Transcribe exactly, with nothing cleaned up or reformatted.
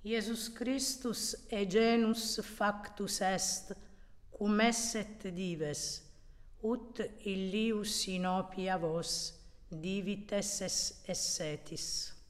Iesus Christus e genus factus est, cum esset dives, ut illius in opia vos divites essetis.